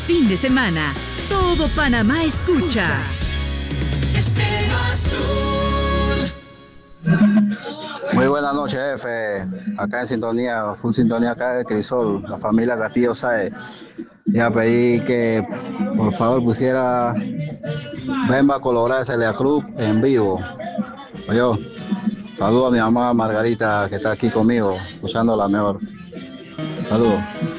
fin de semana. Todo Panamá escucha. Estéreo Azul. Muy buenas noches, jefe. Acá en sintonía, full sintonía acá de Crisol, la familia Castillo Saez. Ya pedí que por favor pusiera Bemba Colorada de Celia Cruz en vivo. Oye, saludo a mi mamá Margarita que está aquí conmigo, escuchando la mejor. Saludos.